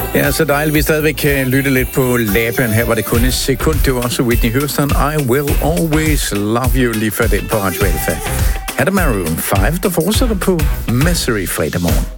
Ja, så dejligt, vi stadigvæk kan lytte lidt på laben. Her var det kun et sekund. Det var også Whitney Houston. I will always love you, lige før den på Radio Alfa. Her er Maroon 5, der fortsætter på Misery fredag morgen.